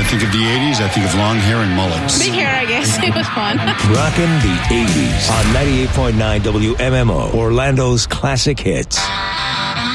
think of the 80s, I think of long hair and mullets. Big hair, I guess. It was fun. Rockin' the 80s on 98.9 WMMO, Orlando's classic hits.